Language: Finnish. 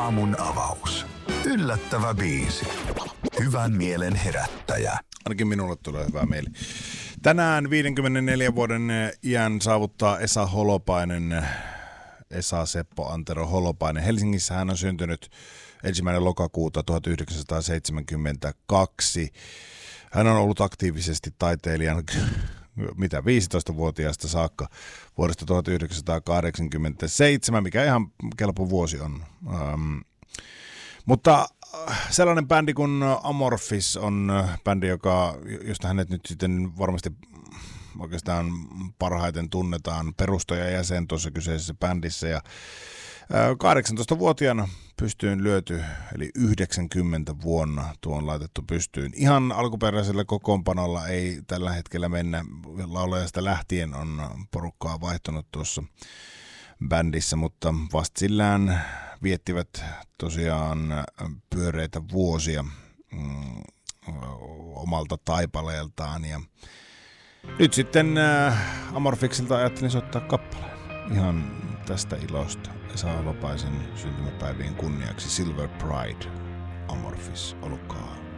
aamun avaus. Yllättävä biisi. Hyvän mielen herättäjä. Ainakin minulle tulee hyvä mieli. Tänään 54 vuoden iän saavuttaa Esa Holopainen, Esa Seppo Antero Holopainen. Helsingissä hän on syntynyt 1. lokakuuta 1972. Hän on ollut aktiivisesti taiteilijan 15-vuotiaasta saakka vuodesta 1987, mikä ihan kelpo vuosi on. Mutta sellainen bändi kuin Amorphis on bändi, josta hänet nyt sitten varmasti oikeastaan parhaiten tunnetaan, perustajajäsen tuossa kyseisessä bändissä. Ja 18-vuotiaana pystyyn lyöty, eli 90 vuonna tuon laitettu pystyyn. Ihan alkuperäisellä kokoonpanolla ei tällä hetkellä mennä. Laulajasta lähtien on porukkaa vaihtunut tuossa bändissä, mutta vastillään viettivät tosiaan pyöreitä vuosia omalta taipaleeltaan. Ja nyt sitten Amorphiksilta ajattelin soittaa kappaleen ihan tästä ilosta Esa Holopaisen syntymäpäivien kunniaksi. Silver Pride, Amorphis, olkaa